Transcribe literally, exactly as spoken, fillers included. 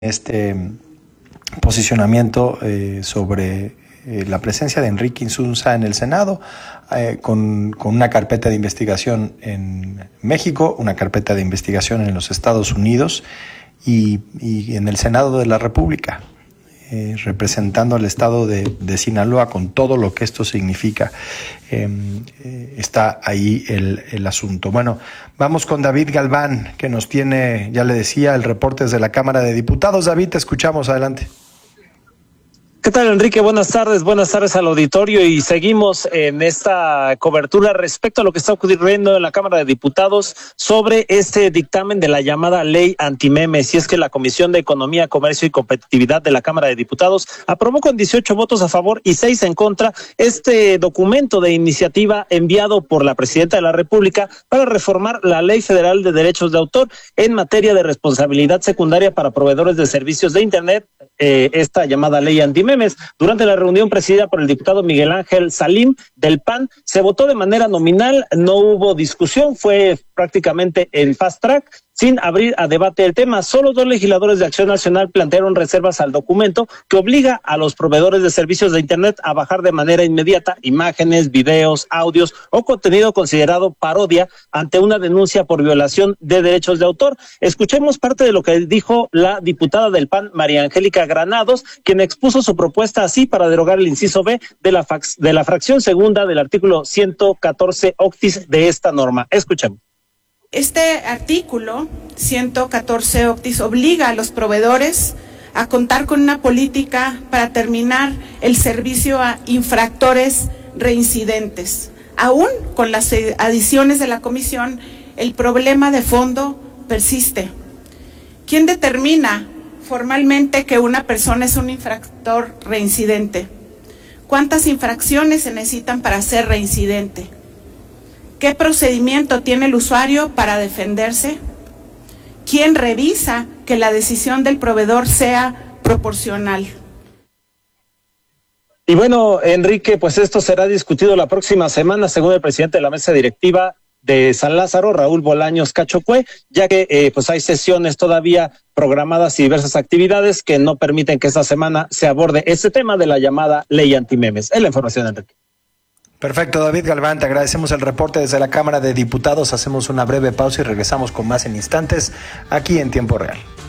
este posicionamiento eh, sobre eh, la presencia de Enrique Insunza en el Senado, eh, con, con una carpeta de investigación en México, una carpeta de investigación en los Estados Unidos y, y en el Senado de la República, eh, representando al estado de, de Sinaloa con todo lo que esto significa. Eh, eh, está ahí el, el asunto. Bueno, vamos con David Galván, que nos tiene, ya le decía, el reporte desde la Cámara de Diputados. David, te escuchamos, adelante. ¿Qué tal, Enrique? Buenas tardes, buenas tardes al auditorio, y seguimos en esta cobertura respecto a lo que está ocurriendo en la Cámara de Diputados sobre este dictamen de la llamada ley antimemes. Y es que la Comisión de Economía, Comercio y Competitividad de la Cámara de Diputados aprobó con dieciocho votos a favor y seis en contra este documento de iniciativa enviado por la Presidenta de la República para reformar la Ley Federal de Derechos de Autor en materia de responsabilidad secundaria para proveedores de servicios de Internet, eh, esta llamada ley antimemes. Durante la reunión presidida por el diputado Miguel Ángel Salim del P A N, se votó de manera nominal, no hubo discusión, fue prácticamente el fast track, sin abrir a debate el tema. Solo dos legisladores de Acción Nacional plantearon reservas al documento que obliga a los proveedores de servicios de Internet a bajar de manera inmediata imágenes, videos, audios o contenido considerado parodia ante una denuncia por violación de derechos de autor. Escuchemos parte de lo que dijo la diputada del P A N, María Angélica Granados, quien expuso su propuesta así para derogar el inciso B de la, fac- de la fracción segunda del artículo ciento catorce octis de esta norma. Escuchemos. Este artículo ciento catorce octis obliga a los proveedores a contar con una política para terminar el servicio a infractores reincidentes. Aún con las adiciones de la comisión, el problema de fondo persiste. ¿Quién determina formalmente que una persona es un infractor reincidente? ¿Cuántas infracciones se necesitan para ser reincidente? ¿Qué procedimiento tiene el usuario para defenderse? ¿Quién revisa que la decisión del proveedor sea proporcional? Y bueno, Enrique, pues esto será discutido la próxima semana, según el presidente de la mesa directiva de San Lázaro, Raúl Bolaños Cachocue, ya que eh, pues hay sesiones todavía programadas y diversas actividades que no permiten que esta semana se aborde este tema de la llamada ley antimemes. Es la información, Enrique. Perfecto, David Galván, te agradecemos el reporte desde la Cámara de Diputados. Hacemos una breve pausa y regresamos con más en instantes aquí en Tiempo Real.